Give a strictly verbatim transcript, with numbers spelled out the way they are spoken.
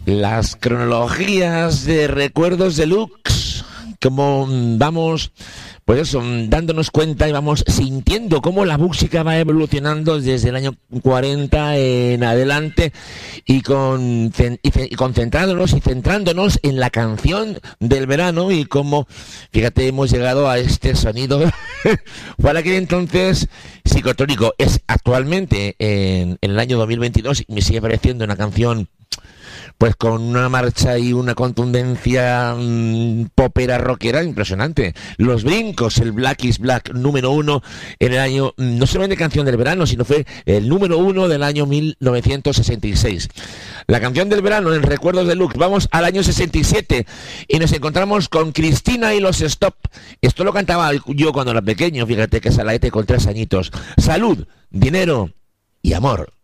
Las cronologías de recuerdos deluxe, como vamos, pues eso, dándonos cuenta y vamos sintiendo cómo la música va evolucionando desde el año cuarenta en adelante y, con, y concentrándonos y centrándonos en la canción del verano y cómo, fíjate, hemos llegado a este sonido para que entonces psicotónico es actualmente en, en el año dos mil veintidós y me sigue pareciendo una canción pues con una marcha y una contundencia mmm, popera rockera impresionante. Los Brincos, el Black is Black número uno en el año, no solamente canción del verano, sino fue el número uno del año mil novecientos sesenta y seis. La canción del verano en Recuerdos Deluxe. Vamos al año sesenta y siete y nos encontramos con Cristina y los Stop. Esto lo cantaba yo cuando era pequeño, fíjate que Salaete con tres añitos. Salud, dinero y amor.